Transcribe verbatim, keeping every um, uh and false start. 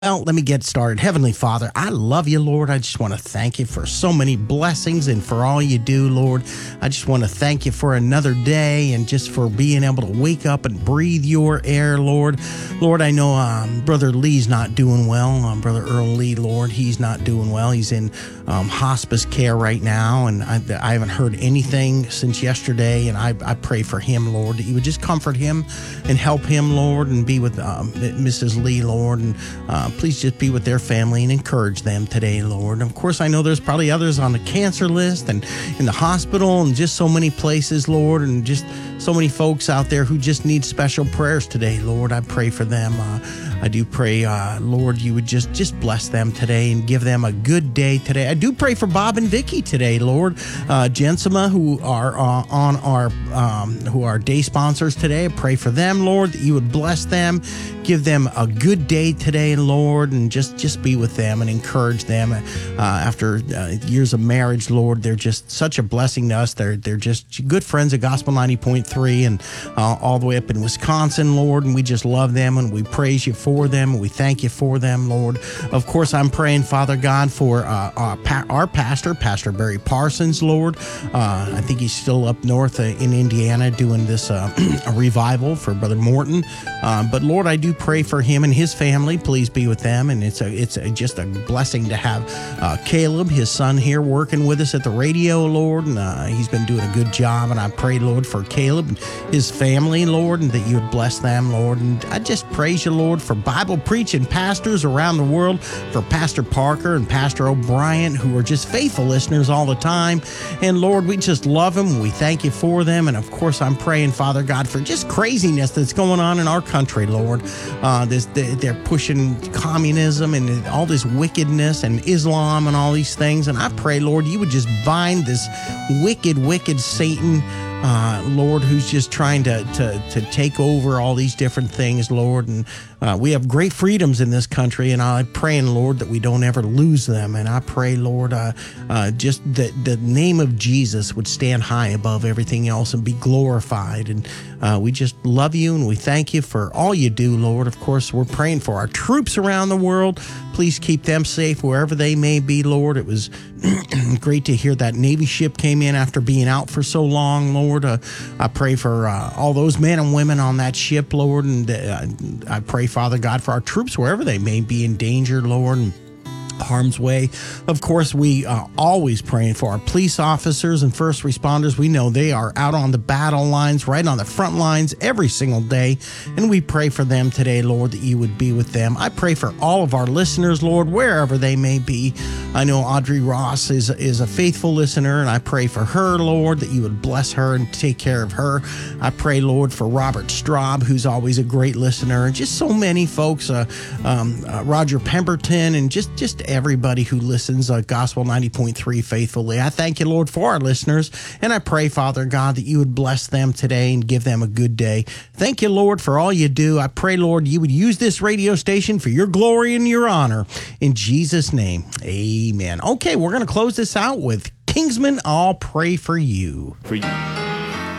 Well, let me get started. Heavenly Father, I love you, Lord. I just want to thank you for so many blessings and for all you do, Lord. I just want to thank you for another day and just for being able to wake up and breathe your air, Lord. Lord, I know um, Brother Lee's not doing well. Um, Brother Earl Lee, Lord, he's not doing well. He's in um, hospice care right now, and I, I haven't heard anything since yesterday, and I, I pray for him, Lord, that you would just comfort him and help him, Lord, and be with um, Missus Lee, Lord, and uh, please just be with their family and encourage them today, Lord. And of course, I know there's probably others on the cancer list and in the hospital and just so many places, Lord, and just so many folks out there who just need special prayers today, Lord. I pray for them. Uh, I do pray, uh, Lord, you would just, just bless them today and give them a good day today. I do pray for Bob and Vicky today, Lord. Uh, Jensima, who are uh, on our um, who are day sponsors today. I pray for them, Lord, that you would bless them, give them a good day today, Lord, and just, just be with them and encourage them. Uh, after uh, years of marriage, Lord, they're just such a blessing to us. They're they're just good friends at Gospel ninety point three and uh, all the way up in Wisconsin, Lord, and we just love them and we praise you for them and we thank you for them, Lord. Of course, I'm praying, Father God, for uh, our, pa- our pastor, Pastor Barry Parsons, Lord. Uh, I think he's still up north uh, in Indiana doing this uh, a revival for Brother Morton. Uh, but Lord, I do pray for him and his family. Please be with them. And it's a it's a, just a blessing to have uh, Caleb, his son, here working with us at the radio, Lord. And uh, he's been doing a good job. And I pray, Lord, for Caleb and his family, Lord, and that you would bless them, Lord. And I just praise you, Lord, for Bible preaching pastors around the world, for Pastor Parker and Pastor O'Brien, who are just faithful listeners all the time. And Lord, we just love them. We thank you for them. And of course, I'm praying, Father God, for just craziness that's going on in our country, Lord. Uh, this, they're pushing communism and all this wickedness and Islam and all these things. And I pray, Lord, you would just bind this wicked, wicked Satan, Uh, Lord, who's just trying to, to to take over all these different things, Lord. And uh, we have great freedoms in this country, and I'm praying, Lord, that we don't ever lose them. And I pray, Lord, uh, uh, just that the name of Jesus would stand high above everything else and be glorified. And uh, we just love you, and we thank you for all you do, Lord. Of course, we're praying for our troops around the world. Please keep them safe wherever they may be, Lord. It was great to hear that Navy ship came in after being out for so long, Lord. Uh, I pray for uh, all those men and women on that ship, Lord. And uh, I pray, Father God, for our troops wherever they may be in danger, Lord, and harm's way. Of course, we are always praying for our police officers and first responders. We know they are out on the battle lines, right on the front lines every single day, and we pray for them today, Lord, that you would be with them. I pray for all of our listeners, Lord, wherever they may be. I know Audrey Ross is, is a faithful listener, and I pray for her, Lord, that you would bless her and take care of her. I pray, Lord, for Robert Straub, who's always a great listener, and just so many folks, uh, um, uh, Roger Pemberton, and just, just everybody who listens uh, Gospel ninety point three faithfully. I thank you, Lord, for our listeners, and I pray, Father God, that you would bless them today and give them a good day. Thank you, Lord, for all you do. I pray, Lord, you would use this radio station for your glory and your honor. In Jesus' name, amen. Okay, we're going to close this out with Kingsman, I'll Pray For You. For you.